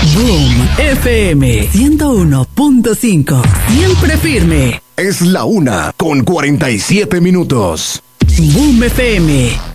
Boom FM 101.5. Siempre firme. Es la 1:47. Boom FM